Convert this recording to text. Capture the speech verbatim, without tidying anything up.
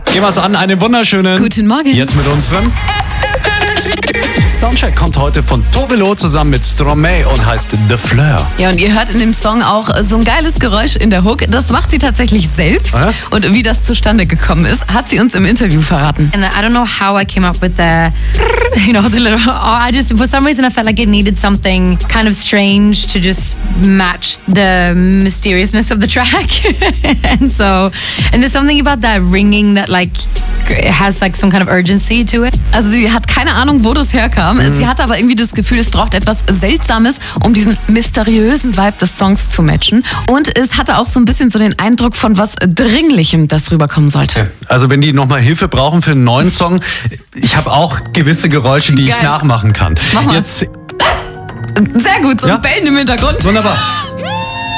Gehen wir es an, einen wunderschönen Guten Morgen. Jetzt mit unserem Soundcheck kommt heute von Tove Lo zusammen mit Stromae und heißt The Fleur. Ja, und ihr hört in dem Song auch so ein geiles Geräusch in der Hook. Das macht sie tatsächlich selbst. Hä? Und wie das zustande gekommen ist, hat sie uns im Interview verraten. And I don't know how I came up with the, you know, the little, I just, for some reason I felt like it needed something kind of strange to just match the mysteriousness of the track. And so, and there's something about that ringing that like, it has like some kind of urgency to it. Also sie hat keine Ahnung, wo das herkam. Mhm. Sie hatte aber irgendwie das Gefühl, es braucht etwas Seltsames, um diesen mysteriösen Vibe des Songs zu matchen. Und es hatte auch so ein bisschen so den Eindruck von was Dringlichem, das rüberkommen sollte. Also wenn die nochmal Hilfe brauchen für einen neuen Song, ich habe auch gewisse Geräusche, die Geil. ich nachmachen kann. Mach mal. Jetzt Sehr gut, so Ja? ein Bellen im Hintergrund. wunderbar.